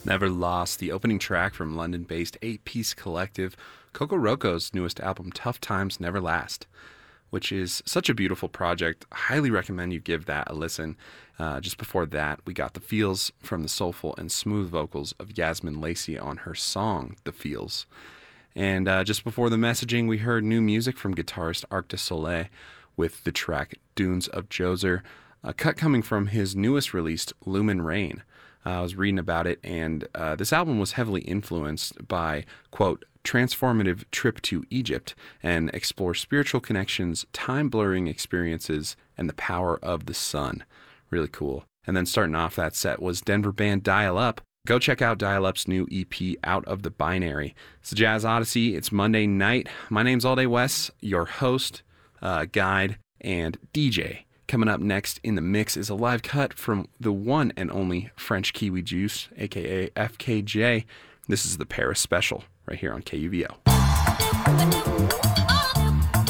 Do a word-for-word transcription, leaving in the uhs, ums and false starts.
Never Lost, the opening track from London-based eight-piece collective Coco Roco's newest album, Tough Times Never Last, which is such a beautiful project. I highly recommend you give that a listen. Uh, just before that, we got The Feels from the soulful and smooth vocals of Yasmin Lacey on her song, The Feels. And uh, just before the messaging, we heard new music from guitarist Arc de Soleil with the track Dunes of Djoser, a cut coming from his newest released, Lumen Rain. Uh, I was reading about it, and uh, this album was heavily influenced by, quote, transformative trip to Egypt, and explore spiritual connections, time-blurring experiences, and the power of the sun. Really cool. And then starting off that set was Denver band Dial Up. Go check out Dial Up's new E P, Out of the Binary. It's the Jazz Odyssey. It's Monday night. My name's All Day Wes, your host, uh, guide, and D J. Coming up next in the mix is a live cut from the one and only French Kiwi Juice, a k a. F K J. This is the Paris Special right here on K U V O.